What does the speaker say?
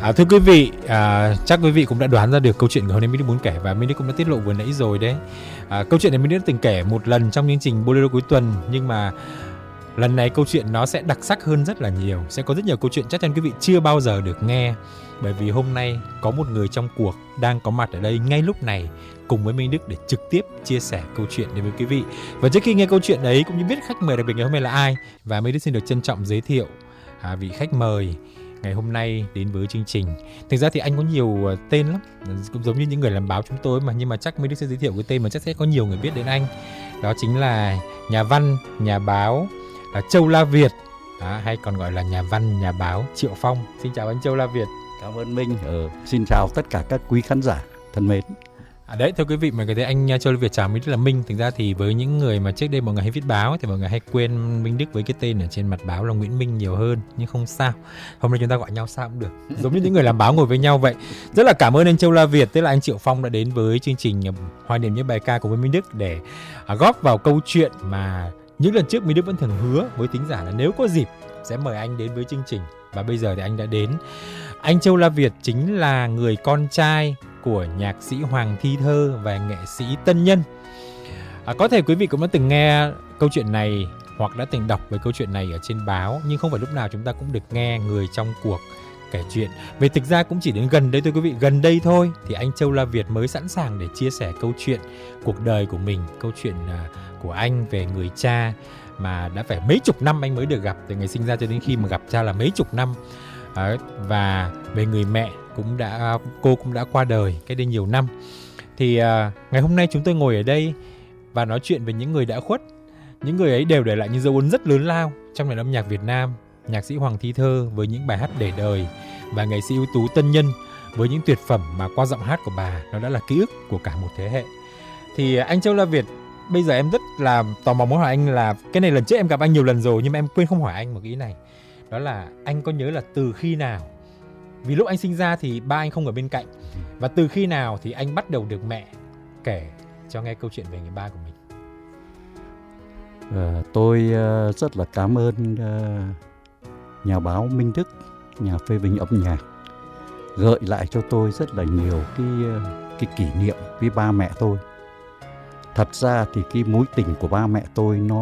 Thưa quý vị, chắc quý vị cũng đã đoán ra được câu chuyện của hôm nay Minh Đức muốn kể, và Minh Đức cũng đã tiết lộ vừa nãy rồi đấy. Câu chuyện này Minh Đức từng kể một lần trong chương trình Bolero cuối tuần, nhưng mà lần này câu chuyện nó sẽ đặc sắc hơn rất là nhiều. Sẽ có rất nhiều câu chuyện chắc chắn quý vị chưa bao giờ được nghe, bởi vì hôm nay có một người trong cuộc đang có mặt ở đây ngay lúc này cùng với Minh Đức để trực tiếp chia sẻ câu chuyện đến với quý vị. Và trước khi nghe câu chuyện đấy cũng như biết khách mời đặc biệt ngày hôm nay là ai, và Minh Đức xin được trân trọng giới thiệu vị khách mời ngày hôm nay đến với chương trình. Thực ra thì anh có nhiều tên lắm, cũng giống như những người làm báo chúng tôi mà, nhưng mà chắc Minh Đức sẽ giới thiệu cái tên mà chắc sẽ có nhiều người biết đến anh. Đó chính là nhà văn, nhà báo Châu La Việt, hay còn gọi là nhà văn, nhà báo Triệu Phong. Xin chào anh Châu La Việt. Cảm ơn Minh. Xin chào tất cả các quý khán giả thân mến. Đấy, thưa quý vị, mình có thấy anh Châu La Việt chào Minh Đức là Minh. Thực ra thì với những người mà trước đây mọi người hay viết báo thì mọi người hay quên Minh Đức với cái tên ở trên mặt báo là Nguyễn Minh nhiều hơn, nhưng không sao. Hôm nay chúng ta gọi nhau sao cũng được, giống như những người làm báo ngồi với nhau vậy. Rất là cảm ơn anh Châu La Việt, tức là anh Triệu Phong đã đến với chương trình Hoài niệm những bài ca cùng với Minh Đức để góp vào câu chuyện mà những lần trước Minh Đức vẫn thường hứa với thính giả là nếu có dịp sẽ mời anh đến với chương trình, và bây giờ thì anh đã đến. Anh Châu La Việt chính là người con trai của nhạc sĩ Hoàng Thi Thơ và nghệ sĩ Tân Nhân. Có thể quý vị cũng đã từng nghe câu chuyện này hoặc đã từng đọc về câu chuyện này ở trên báo, nhưng không phải lúc nào chúng ta cũng được nghe người trong cuộc kể chuyện. Vì thực ra cũng chỉ đến gần đây thôi quý vị, gần đây thôi thì anh Châu La Việt mới sẵn sàng để chia sẻ câu chuyện cuộc đời của mình, câu chuyện của anh về người cha mà đã phải mấy chục năm anh mới được gặp, từ ngày sinh ra cho đến khi mà gặp cha là mấy chục năm. Và về người mẹ cô cũng đã qua đời cách đây nhiều năm. Thì ngày hôm nay chúng tôi ngồi ở đây và nói chuyện về những người đã khuất. Những người ấy đều để lại những dấu ấn rất lớn lao trong nền âm nhạc Việt Nam. Nhạc sĩ Hoàng Thi Thơ với những bài hát để đời, và nghệ sĩ ưu tú Tân Nhân với những tuyệt phẩm mà qua giọng hát của bà nó đã là ký ức của cả một thế hệ. Thì anh Châu La Việt, bây giờ em rất là tò mò muốn hỏi anh là cái này lần trước em gặp anh nhiều lần rồi nhưng mà em quên không hỏi anh một cái ý này. Đó là anh có nhớ là từ khi nào, vì lúc anh sinh ra thì ba anh không ở bên cạnh, và từ khi nào thì anh bắt đầu được mẹ kể cho nghe câu chuyện về người ba của mình? Tôi rất là cảm ơn nhà báo Minh Đức, nhà phê bình âm nhạc, gợi lại cho tôi rất là nhiều cái kỷ niệm với ba mẹ tôi. Thật ra thì cái mối tình của ba mẹ tôi nó